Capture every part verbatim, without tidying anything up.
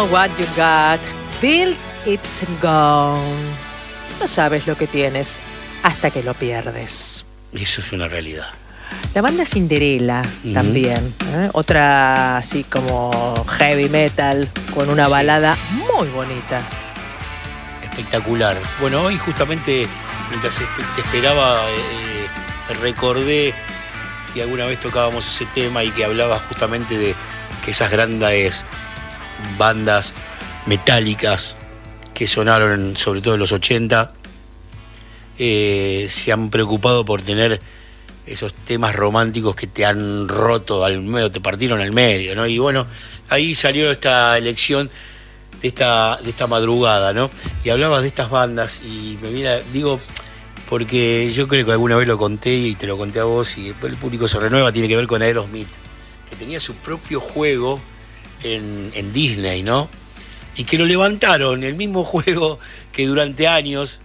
know what you got till it's gone. No sabes lo que tienes hasta que lo pierdes. Eso es una realidad. La banda Cinderella uh-huh. también, ¿eh? Otra así como heavy metal con una sí. balada muy bonita. Espectacular. Bueno, hoy justamente mientras te esperaba eh, recordé que alguna vez tocábamos ese tema y que hablabas justamente de que esas grandes bandas metálicas que sonaron sobre todo en los ochenta eh, se han preocupado por tener esos temas románticos que te han roto al medio, te partieron al medio, ¿no? Y bueno, ahí salió esta elección de esta, de esta madrugada, ¿no? Y hablabas de estas bandas y me mira, digo, porque yo creo que alguna vez lo conté y te lo conté a vos y el público se renueva, tiene que ver con Aerosmith, que tenía su propio juego en, en Disney, ¿no? Y que lo levantaron, el mismo juego que durante años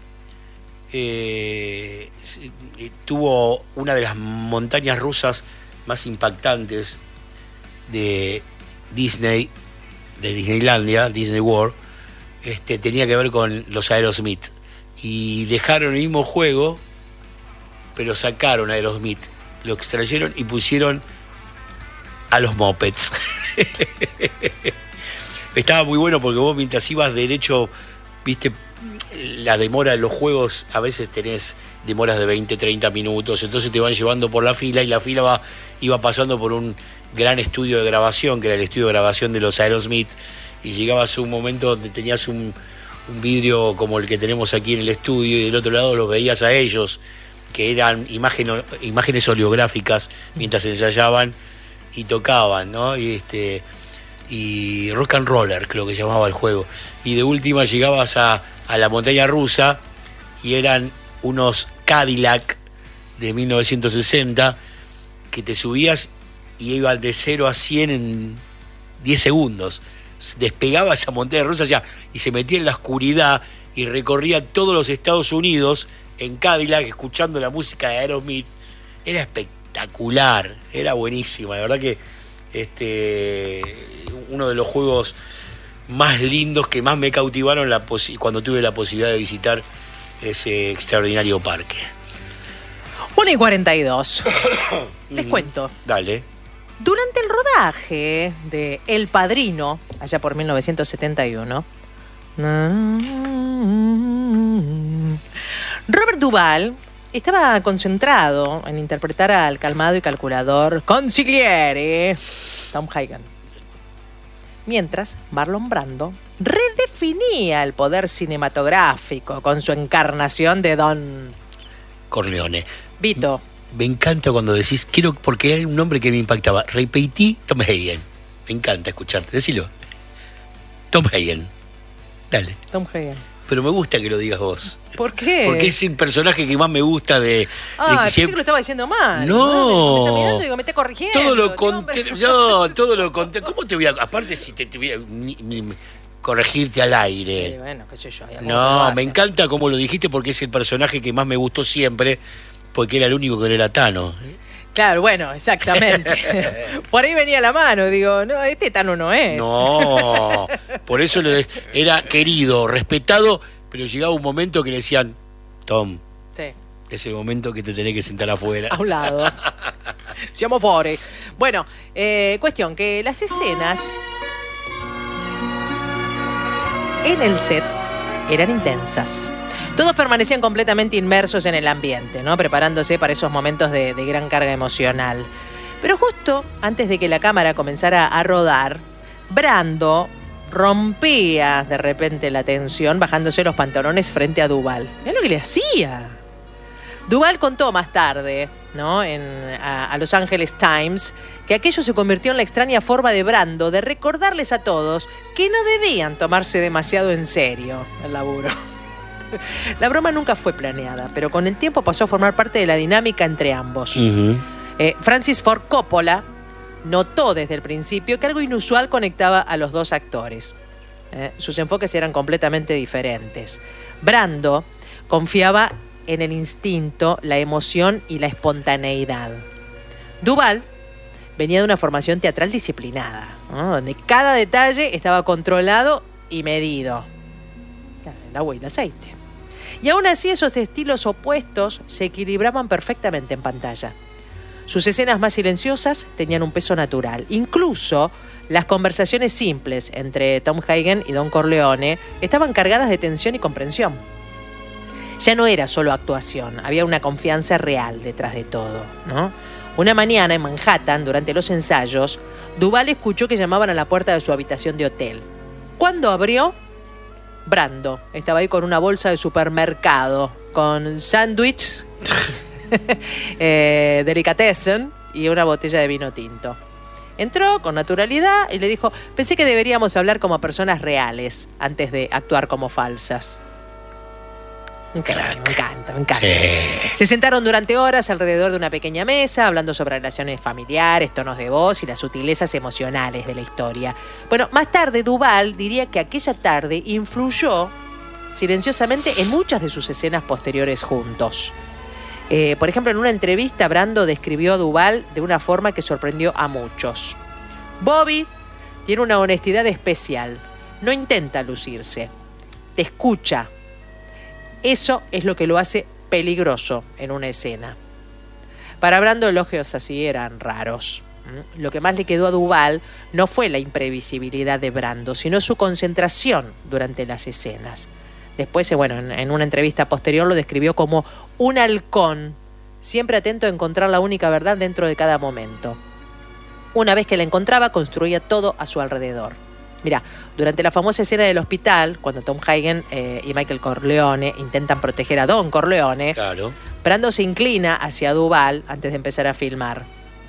eh, tuvo una de las montañas rusas más impactantes de Disney, de Disneylandia, Disney World, este, tenía que ver con los Aerosmith. Y dejaron el mismo juego, pero sacaron a Aerosmith, lo extrayeron y pusieron a los Muppets. Estaba muy bueno porque vos mientras ibas derecho, viste, la demora en los juegos, a veces tenés demoras de veinte, treinta minutos, entonces te van llevando por la fila y la fila va, iba pasando por un gran estudio de grabación, que era el estudio de grabación de los Aerosmith, y llegabas a un momento donde tenías un, un vidrio como el que tenemos aquí en el estudio y del otro lado los veías a ellos, que eran imagen, imágenes oleográficas mientras ensayaban y tocaban, ¿no? Y este... y Rock and Roller, creo que llamaba el juego. Y de última llegabas a, a la montaña rusa y eran unos Cadillac de mil novecientos sesenta que te subías y iban de cero a cien en diez segundos. Despegaba esa montaña rusa ya y se metía en la oscuridad y recorría todos los Estados Unidos en Cadillac escuchando la música de Aerosmith. Era espectacular, era buenísima, de verdad que este uno de los juegos más lindos que más me cautivaron la posi- cuando tuve la posibilidad de visitar ese extraordinario parque. una y cuarenta y dos. Les cuento. Dale. Durante el rodaje de El Padrino, allá por mil novecientos setenta y uno, Robert Duvall estaba concentrado en interpretar al calmado y calculador consigliere Tom Hagen, mientras Marlon Brando redefinía el poder cinematográfico con su encarnación de Don Corleone. Vito. Me encanta cuando decís, quiero, porque era un nombre que me impactaba. Repetí Tom Hagen. Me encanta escucharte. Decilo. Tom Hagen. Dale. Tom Hagen. Pero me gusta que lo digas vos. ¿Por qué? Porque es el personaje que más me gusta de... Ah, de pensé siempre... que lo estaba diciendo mal. No. Me está mirando y digo, me está corrigiendo. Todo lo conté... No, todo lo conté. ¿Cómo te voy a... Aparte si te, te voy a... Ni, ni, corregirte al aire. Sí, bueno, qué sé yo. No, me encanta cómo lo dijiste porque es el personaje que más me gustó siempre, porque era el único que no era Tano. Claro, bueno, exactamente. Por ahí venía la mano, digo, no, este Tano no es. No, por eso le, era querido, respetado, pero llegaba un momento que le decían, Tom, sí, es el momento que te tenés que sentar afuera. A un lado. Siamo fuori. Bueno, eh, cuestión que las escenas en el set eran intensas. Todos permanecían completamente inmersos en el ambiente, ¿no? Preparándose para esos momentos de, de gran carga emocional. Pero justo antes de que la cámara comenzara a rodar, Brando rompía de repente la tensión bajándose los pantalones frente a Duvall. Mirá lo que le hacía. Duvall contó más tarde, ¿no? En, a, a Los Angeles Times, que aquello se convirtió en la extraña forma de Brando de recordarles a todos que no debían tomarse demasiado en serio el laburo. La broma nunca fue planeada, pero con el tiempo pasó a formar parte de la dinámica entre ambos. Uh-huh. eh, Francis Ford Coppola notó desde el principio que algo inusual conectaba a los dos actores. Eh, sus enfoques eran completamente diferentes. Brando confiaba en el instinto, la emoción y la espontaneidad. Duvall venía de una formación teatral disciplinada, ¿no? Donde cada detalle estaba controlado y medido. El agua y el aceite. Y aún así esos estilos opuestos se equilibraban perfectamente en pantalla. Sus escenas más silenciosas tenían un peso natural. Incluso las conversaciones simples entre Tom Hagen y Don Corleone estaban cargadas de tensión y comprensión. Ya no era solo actuación, había una confianza real detrás de todo, ¿no? Una mañana en Manhattan, durante los ensayos, Duvall escuchó que llamaban a la puerta de su habitación de hotel. Cuando abrió, Brando estaba ahí con una bolsa de supermercado, con sándwiches, eh, delicatessen y una botella de vino tinto. Entró con naturalidad y le dijo: pensé que deberíamos hablar como personas reales antes de actuar como falsas. Un crack. Me encanta, me encanta. Sí. Se sentaron durante horas alrededor de una pequeña mesa, hablando sobre relaciones familiares, tonos de voz y las sutilezas emocionales de la historia. Bueno, más tarde Duvall diría que aquella tarde influyó silenciosamente en muchas de sus escenas posteriores juntos. Eh, por ejemplo, en una entrevista, Brando describió a Duvall de una forma que sorprendió a muchos. Bobby tiene una honestidad especial. No intenta lucirse. Te escucha. Eso es lo que lo hace peligroso en una escena. Para Brando, elogios así eran raros. Lo que más le quedó a Duvall no fue la imprevisibilidad de Brando, sino su concentración durante las escenas. Después, bueno, en, en una entrevista posterior lo describió como un halcón, siempre atento a encontrar la única verdad dentro de cada momento. Una vez que la encontraba, construía todo a su alrededor. Mira, durante la famosa escena del hospital, cuando Tom Hagen eh, y Michael Corleone intentan proteger a Don Corleone, claro, Brando se inclina hacia Duvall antes de empezar a filmar.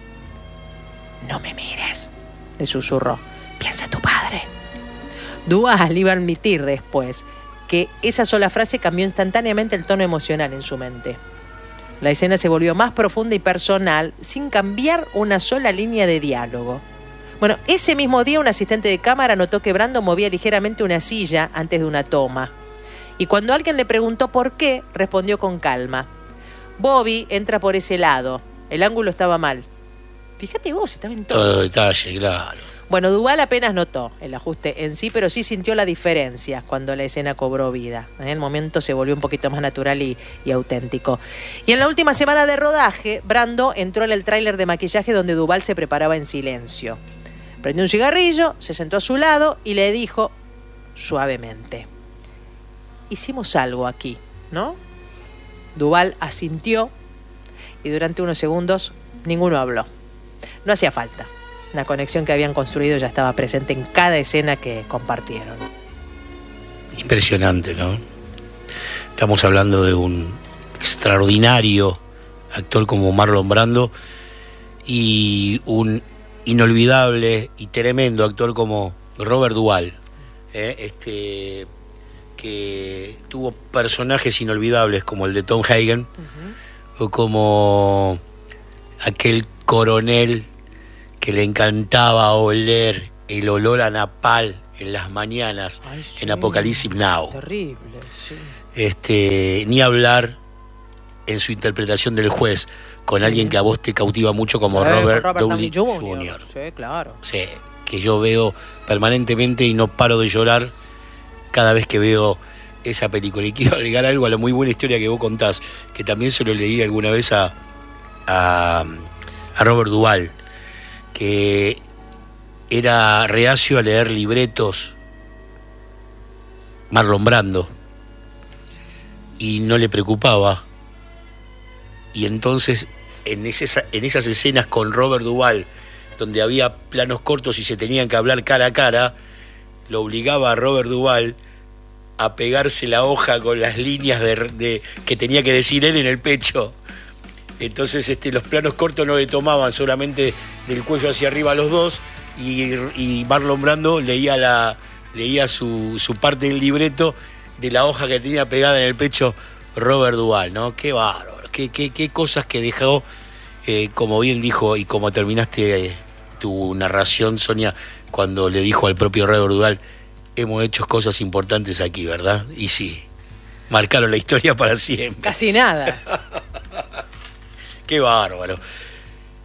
No me mires, le susurró. Piensa en tu padre. Duvall iba a admitir después que esa sola frase cambió instantáneamente el tono emocional en su mente. La escena se volvió más profunda y personal sin cambiar una sola línea de diálogo. Bueno, ese mismo día un asistente de cámara notó que Brando movía ligeramente una silla antes de una toma. Y cuando alguien le preguntó por qué, respondió con calma. Bobby entra por ese lado. El ángulo estaba mal. Fíjate vos, estaba en todo. Todo detalle, claro. Bueno, Duvall apenas notó el ajuste en sí, pero sí sintió la diferencia cuando la escena cobró vida. En el momento se volvió un poquito más natural y, y auténtico. Y en la última semana de rodaje, Brando entró en el tráiler de maquillaje donde Duvall se preparaba en silencio. Prendió un cigarrillo, se sentó a su lado y le dijo suavemente: hicimos algo aquí, ¿no? Duvall asintió y durante unos segundos ninguno habló. No hacía falta. La conexión que habían construido ya estaba presente en cada escena que compartieron. Impresionante, ¿no? Estamos hablando de un extraordinario actor como Marlon Brando y un inolvidable y tremendo actor como Robert Duvall, ¿eh? este, que tuvo personajes inolvidables como el de Tom Hagen, uh-huh, o como aquel coronel que le encantaba oler el olor a napal en las mañanas. Ay, sí, en Apocalipsis Now. Terrible, sí. Este, ni hablar en su interpretación del juez, con sí, alguien que a vos te cautiva mucho como eh, Robert, Robert Downey junior Sí, claro. Sí, que yo veo permanentemente y no paro de llorar cada vez que veo esa película. Y quiero agregar algo a la muy buena historia que vos contás, que también se lo leí alguna vez a, a, a Robert Duvall, que era reacio a leer libretos Marlon Brando y no le preocupaba. Y entonces en esas, en esas escenas con Robert Duvall, donde había planos cortos y se tenían que hablar cara a cara, lo obligaba a Robert Duvall a pegarse la hoja con las líneas de, de, que tenía que decir él en el pecho. Entonces este, los planos cortos no le tomaban, solamente del cuello hacia arriba a los dos, y, y Marlon Brando leía, la, leía su, su parte del libreto de la hoja que tenía pegada en el pecho Robert Duvall, ¿no? Qué bárbaro. Qué, qué, qué cosas que dejó, eh, como bien dijo y como terminaste eh, tu narración, Sonia, cuando le dijo al propio Robert Duvall: hemos hecho cosas importantes aquí, ¿verdad? Y sí, marcaron la historia para siempre. Casi nada. Qué bárbaro.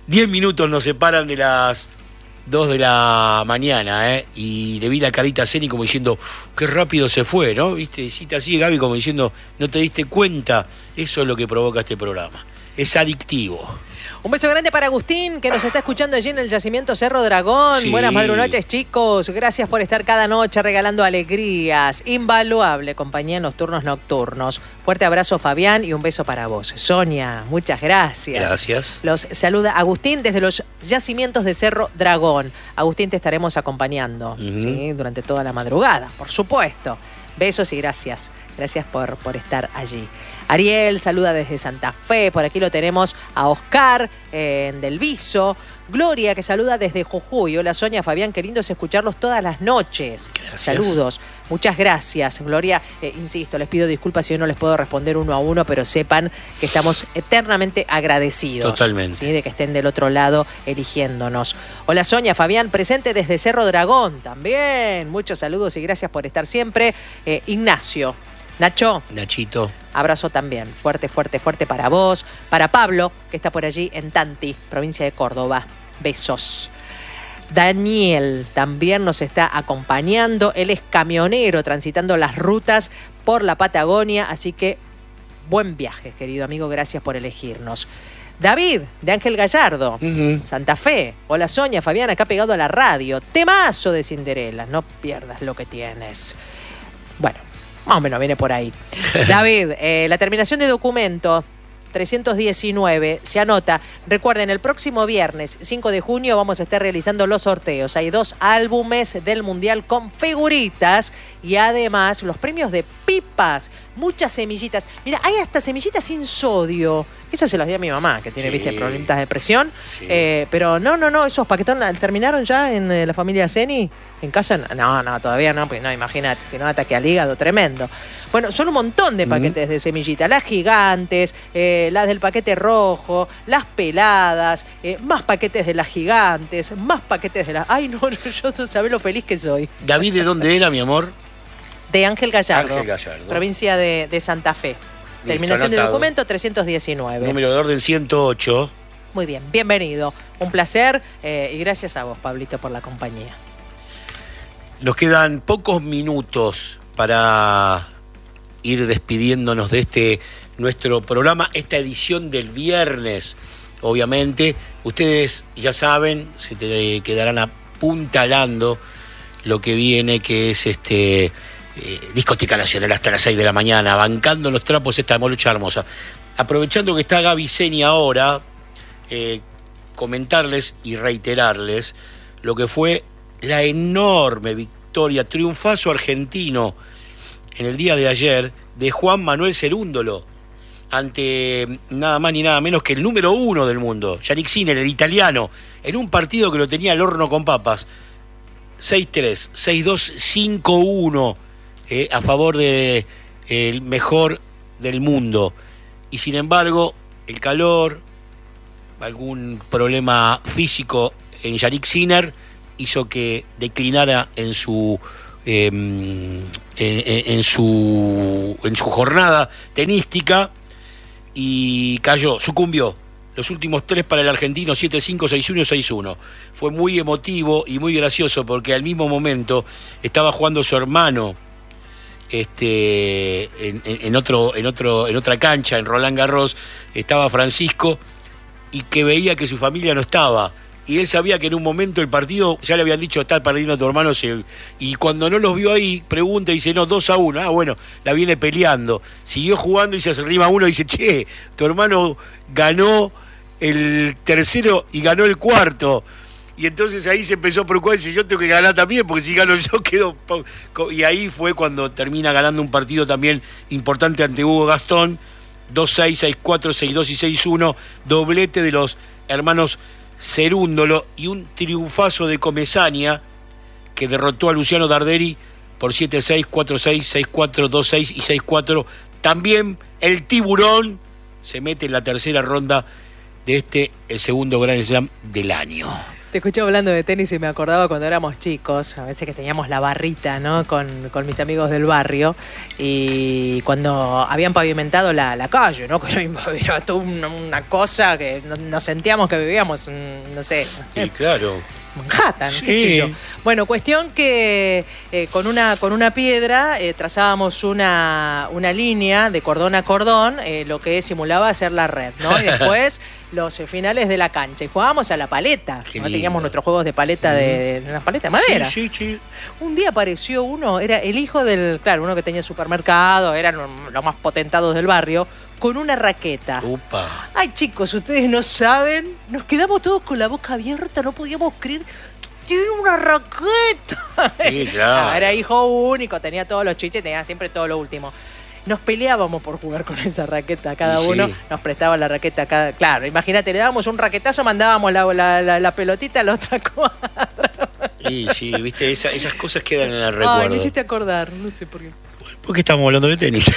Diez minutos nos separan de las dos de la mañana, ¿eh? Y le vi la carita a Ceni como diciendo, qué rápido se fue, ¿no? ¿Viste? Hiciste así, Gaby, como diciendo, no te diste cuenta. Eso es lo que provoca este programa. Es adictivo. Un beso grande para Agustín, que nos está escuchando allí en el yacimiento Cerro Dragón. Sí. Buenas madrunoches, chicos. Gracias por estar cada noche regalando alegrías. Invaluable compañía en los turnos nocturnos. Fuerte abrazo, Fabián, y un beso para vos. Sonia, muchas gracias. Gracias. Los saluda Agustín desde los yacimientos de Cerro Dragón. Agustín, te estaremos acompañando, uh-huh. ¿sí? Durante toda la madrugada, por supuesto. Besos y gracias. Gracias por, por estar allí. Ariel saluda desde Santa Fe, por aquí lo tenemos a Oscar eh, en Del Viso. Gloria, que saluda desde Jujuy. Hola Sonia, Fabián, qué lindo es escucharlos todas las noches. Gracias. Saludos, muchas gracias. Gloria, eh, insisto, les pido disculpas si yo no les puedo responder uno a uno, pero sepan que estamos eternamente agradecidos. Totalmente. ¿Sí? De que estén del otro lado eligiéndonos. Hola Sonia, Fabián, presente desde Cerro Dragón también. Muchos saludos y gracias por estar siempre. Eh, Ignacio. Nacho. Nachito. Abrazo también, fuerte, fuerte, fuerte para vos. Para Pablo, que está por allí en Tanti, provincia de Córdoba. Besos. Daniel también nos está acompañando. Él es camionero, transitando las rutas por la Patagonia. Así que, buen viaje, querido amigo. Gracias por elegirnos. David, de Ángel Gallardo, uh-huh. Santa Fe. Hola Sonia, Fabián, acá pegado a la radio. Temazo de Cinderella. No pierdas lo que tienes. Bueno. Más o menos viene por ahí. David, eh, la terminación de documento trescientos diecinueve se anota. Recuerden, el próximo viernes cinco de junio vamos a estar realizando los sorteos. Hay dos álbumes del Mundial con figuritas y además los premios de pipas. Muchas semillitas. Mira, hay hasta semillitas sin sodio. Eso se las di a mi mamá, que tiene, sí. viste, problemitas de presión. Sí. Eh, pero no, no, no, esos paquetones terminaron ya en eh, la familia Ceni. ¿En casa? No, no, todavía no, pues no, imagínate, si no, ataque al hígado tremendo. Bueno, son un montón de paquetes mm. de semillitas. Las gigantes, eh, las del paquete rojo, las peladas, eh, más paquetes de las gigantes, más paquetes de las... Ay, no, yo no sabés lo feliz que soy. David, ¿de dónde era, mi amor? De Ángel Gallardo, Ángel Gallardo. Provincia de, de Santa Fe. Listo, terminación anotado. De documento trescientos diecinueve. Número de orden ciento ocho. Muy bien, bienvenido. Un placer eh, y gracias a vos, Pablito, por la compañía. Nos quedan pocos minutos para ir despidiéndonos de este nuestro programa, esta edición del viernes. Obviamente, ustedes ya saben, se te quedarán apuntalando lo que viene, que es este... Eh, discoteca nacional hasta las seis de la mañana, bancando los trapos esta molucha hermosa. Aprovechando que está Gaby Ceni ahora, eh, comentarles y reiterarles lo que fue la enorme victoria, triunfazo argentino en el día de ayer de Juan Manuel Cerúndolo ante nada más ni nada menos que el número uno del mundo, Yannick Sinner, el italiano, en un partido que lo tenía al horno con papas. seis tres, seis dos, cinco uno. Eh, a favor de eh, el mejor del mundo. Y sin embargo, el calor, algún problema físico en Yannick Sinner hizo que declinara en su eh, en, en su en su jornada tenística y cayó, sucumbió. Los últimos tres para el argentino, siete cinco, seis uno, seis uno. Fue muy emotivo y muy gracioso porque al mismo momento estaba jugando su hermano Este, en, en, otro, en, otro, en otra cancha, en Roland Garros, estaba Francisco, y que veía que su familia no estaba. Y él sabía que en un momento el partido, ya le habían dicho, está perdiendo a tu hermano, se, y cuando no los vio ahí, pregunta y dice, no, dos a uno. Ah, bueno, la viene peleando. Siguió jugando y se arrima uno y dice, che, tu hermano ganó el tercero y ganó el cuarto. Y entonces ahí se empezó a preocupar y dice, yo tengo que ganar también, porque si gano yo quedo... Y ahí fue cuando termina ganando un partido también importante ante Hugo Gastón, dos seis, seis cuatro, seis dos y seis uno, doblete de los hermanos Cerúndolo y un triunfazo de Comesaña que derrotó a Luciano Darderi por siete seis, cuatro seis, seis cuatro, dos seis y seis cuatro. También el Tiburón se mete en la tercera ronda de este, el segundo Grand Slam del año. Te escuché hablando de tenis y me acordaba cuando éramos chicos, a veces que teníamos la barrita, ¿no? Con, con mis amigos del barrio, y cuando habían pavimentado la, la calle, ¿no? Que era toda una, una cosa que nos sentíamos que vivíamos, no sé. Sí, claro. Manhattan, Sí. qué sé yo. Bueno, cuestión que eh, con, una, con una piedra eh, trazábamos una, una línea de cordón a cordón, eh, lo que simulaba hacer la red, ¿no? Y después los finales de la cancha. Y jugábamos a la paleta. Qué ¿no? lindo. Teníamos nuestros juegos de paleta de, de, de paleta de madera. Sí, sí, sí. Un día apareció uno, era el hijo del, claro, uno que tenía supermercado, eran los más potentados del barrio, con una raqueta. Upa. Ay, chicos, ustedes no saben. Nos quedamos todos con la boca abierta, no podíamos creer. Tiene una raqueta. Sí, claro. Era hijo único, tenía todos los chiches, tenía siempre todo lo último. Nos peleábamos por jugar con esa raqueta, cada Sí. uno nos prestaba la raqueta. Cada... Claro, imagínate, le dábamos un raquetazo, mandábamos la, la, la, la pelotita a la otra cuadra. Y sí, viste, esa- esas cosas quedan en el recuerdo. Ay, me hiciste acordar, no sé por qué. ¿Por qué estamos hablando de tenis?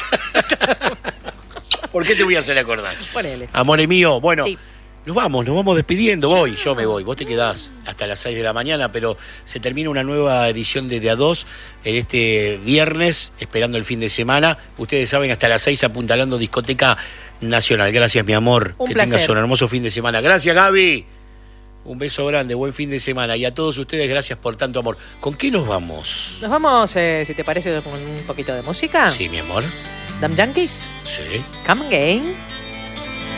¿Por qué te voy a hacer acordar? Ponele. Amore mío, bueno, Sí. nos vamos, nos vamos despidiendo. Voy, yo me voy. Vos te quedás hasta las seis de la mañana, pero se termina una nueva edición de De A dos en este viernes, esperando el fin de semana. Ustedes saben, hasta las seis apuntalando Discoteca Nacional. Gracias, mi amor. Un que placer. tengas un hermoso fin de semana. Gracias, Gaby. Un beso grande, buen fin de semana. Y a todos ustedes, gracias por tanto amor. ¿Con qué nos vamos? Nos vamos, eh, si te parece, con un poquito de música. Sí, mi amor. Damn Yankees, Sí. Come Again.